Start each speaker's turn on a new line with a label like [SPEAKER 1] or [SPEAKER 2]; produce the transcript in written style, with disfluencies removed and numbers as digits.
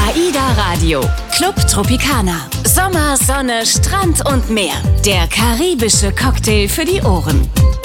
[SPEAKER 1] AIDA Radio, Club Tropicana. Sommer, Sonne, Strand und Meer. Der karibische Cocktail für die Ohren.